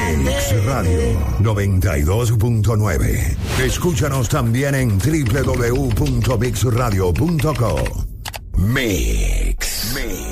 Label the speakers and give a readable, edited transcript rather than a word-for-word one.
Speaker 1: Mix Radio 92.9. Escúchanos también en www.mixradio.co. Mix.